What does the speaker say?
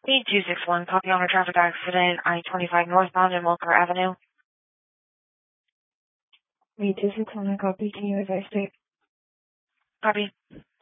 P261, copy on a traffic accident, I-25 northbound in Walker Avenue. P261, copy. Can you advise state? Copy.